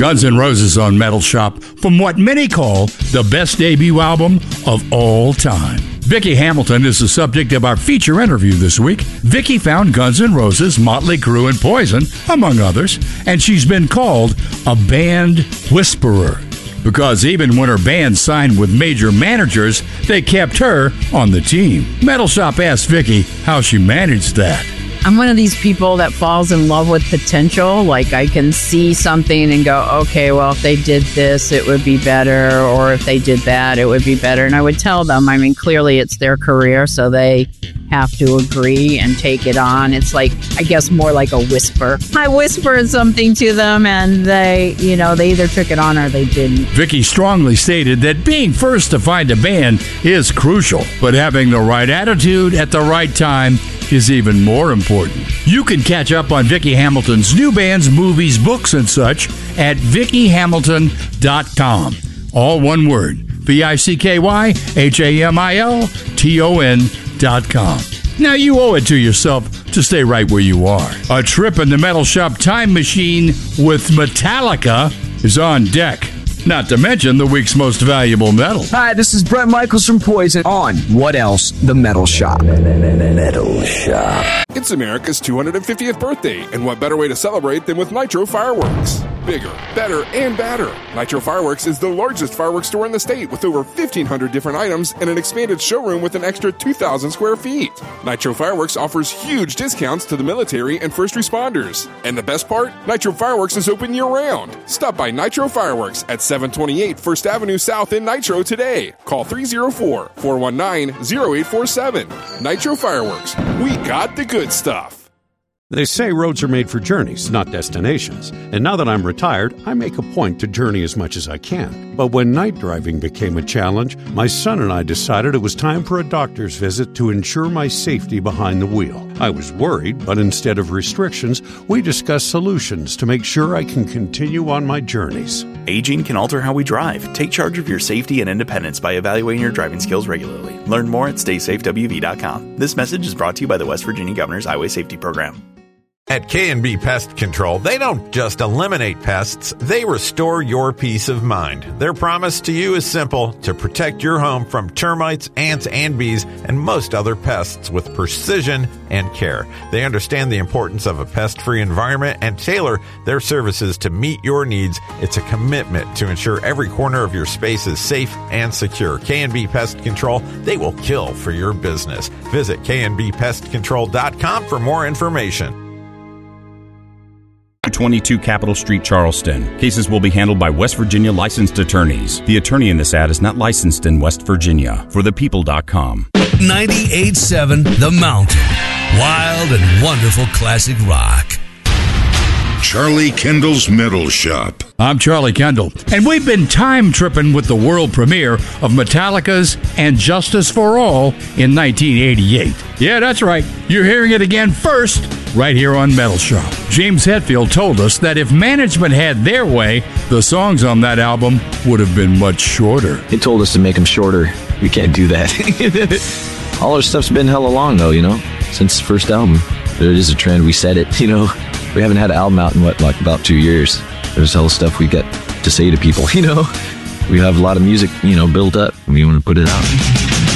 Guns N' Roses on Metal Shop from what many call the best debut album of all time. Vicki Hamilton is the subject of our feature interview this week. Vicki found Guns N' Roses, Motley Crue, and Poison, among others, and she's been called a band whisperer. Because even when her band signed with major managers, they kept her on the team. Metal Shop asked Vicki how she managed that. I'm one of these people that falls in love with potential. Like, I can see something and go, okay, well, if they did this, it would be better. Or if they did that, it would be better. And I would tell them, I mean, clearly it's their career, so they have to agree and take it on. It's like, I guess, more like a whisper. I whispered something to them, and they either took it on or they didn't. Vicki strongly stated that being first to find a band is crucial, but having the right attitude at the right time is even more important. You can catch up on Vicki Hamilton's new bands, movies, books, and such at VickiHamilton.com. All one word, VickyHamilton.com. Now you owe it to yourself to stay right where you are. A trip in the Metal Shop time machine with Metallica is on deck. Not to mention the week's most valuable metal. Hi, this is Bret Michaels from Poison on What Else? The Metal Shop. Metal Shop. It's America's 250th birthday, and what better way to celebrate than with Nitro Fireworks? Bigger, better, and badder. Nitro Fireworks is the largest fireworks store in the state with over 1,500 different items and an expanded showroom with an extra 2,000 square feet. Nitro Fireworks offers huge discounts to the military and first responders. And the best part? Nitro Fireworks is open year-round. Stop by Nitro Fireworks at 728 First Avenue South in Nitro today. Call 304-419-0847. Nitro Fireworks. We got the good stuff. They say roads are made for journeys, not destinations. And now that I'm retired, I make a point to journey as much as I can. But when night driving became a challenge, my son and I decided it was time for a doctor's visit to ensure my safety behind the wheel. I was worried, but instead of restrictions, we discussed solutions to make sure I can continue on my journeys. Aging can alter how we drive. Take charge of your safety and independence by evaluating your driving skills regularly. Learn more at StaySafeWV.com. This message is brought to you by the West Virginia Governor's Highway Safety Program. At K&B Pest Control, they don't just eliminate pests, they restore your peace of mind. Their promise to you is simple: to protect your home from termites, ants, and bees, and most other pests with precision and care. They understand the importance of a pest-free environment and tailor their services to meet your needs. It's a commitment to ensure every corner of your space is safe and secure. K&B Pest Control, they will kill for your business. Visit knbpestcontrol.com for more information. 22 Capitol Street, Charleston. Cases will be handled by West Virginia licensed attorneys. The attorney in this ad is not licensed in West Virginia. ForThePeople.com. 98.7 The Mountain. Wild and wonderful classic rock. Charlie Kendall's Metal Shop. I'm Charlie Kendall, and we've been time tripping with the world premiere of Metallica's And Justice for All in 1988. Yeah, that's right. You're hearing it again first, right here on Metal Shop. James Hetfield told us that if management had their way, the songs on that album would have been much shorter. They told us to make them shorter. We can't do that. All our stuff's been hella long, though, since the first album. There is a trend. We said it, We haven't had an album out in, about 2 years. There's hella stuff we get to say to people, We have a lot of music, built up, and we want to put it out.